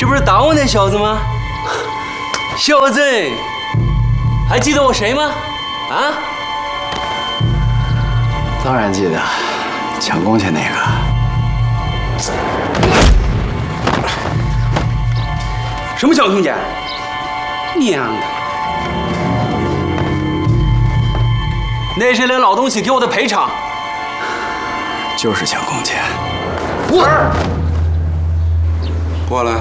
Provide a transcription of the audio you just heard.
不是打我那小子吗？小子，还记得我谁吗？啊？ 当然记得，抢工钱那个。 什么抢工钱？娘的！那是领老东西给我的赔偿。 就是抢工钱。 我过来。